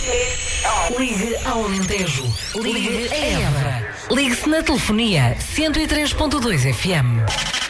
Ligue ao Alentejo. Ligue a Évora. Ligue-se na telefonia 103.2 FM.